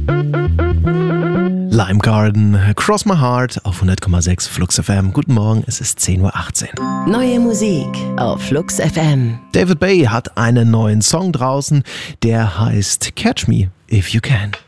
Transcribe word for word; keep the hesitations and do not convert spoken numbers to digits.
Lime Garden, Cross My Heart auf hundert Komma sechs Flux F M. Guten Morgen, es ist zehn Uhr achtzehn. Neue Musik auf Flux F M. David Bay hat einen neuen Song draußen, der heißt Catch Me If You Can.